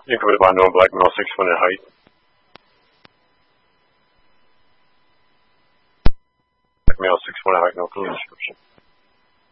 Incubated by no black male, 6 foot in height. Black male, 6 foot in height, no clue description.